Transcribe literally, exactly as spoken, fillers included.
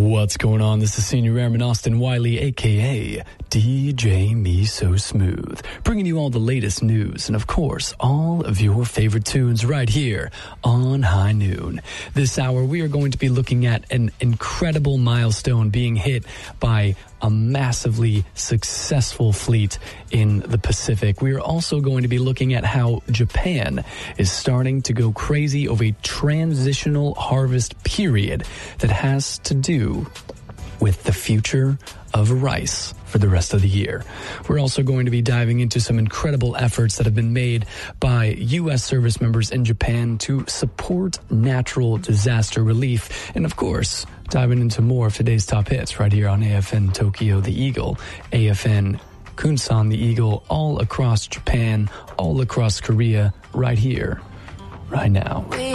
What's going on? This is Senior Airman Austin Wiley, a k a. D J Me So Smooth, bringing you all the latest news and, of course, all of your favorite tunes right here on High Noon. This hour, we are going to be looking at an incredible milestone being hit by a massively successful fleet in the Pacific. We are also going to be looking at how Japan is starting to go crazy over a transitional harvest period that has to do with the future of rice for the rest of the year. We're also going to be diving into some incredible efforts that have been made by U S service members in Japan to support natural disaster relief. And of course, diving into more of today's top hits right here on A F N Tokyo the Eagle, A F N Kunsan the Eagle, all across Japan, all across Korea, right here, right now.